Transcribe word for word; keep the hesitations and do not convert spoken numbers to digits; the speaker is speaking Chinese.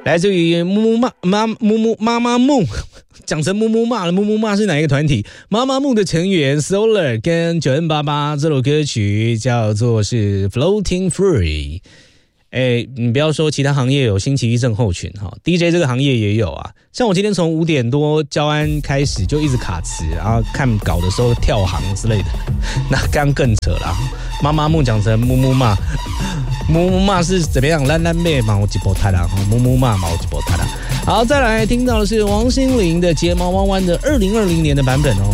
来自于木木妈妈木木妈妈木，讲成木木妈了。木木妈是哪一个团体？妈妈木的成员 Solar 跟九 N 八八，这首歌曲叫做是 Floating Free。哎，你不要说其他行业有星期一症候群哈 ，D J 这个行业也有啊。像我今天从五点多交安开始就一直卡词，然后看稿的时候跳行之类的，那刚更扯啦。妈妈木讲成木木骂，木木骂是怎么样？烂烂妹嘛，我几波太啦，木木骂嘛，我几波太啦。好，再来听到的是王心凌的《睫毛弯弯》的二零二零年的版本哦。